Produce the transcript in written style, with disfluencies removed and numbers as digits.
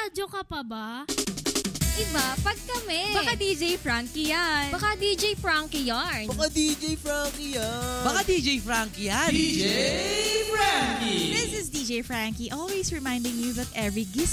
Nagre-radyo ka pa ba? Iba, pag kami. Baka DJ Frankie yan. Baka DJ Frankie yarn. Baka DJ Frankie yan. Baka DJ Frankie yan. DJ Frankie! This is DJ Frankie, always reminding you that every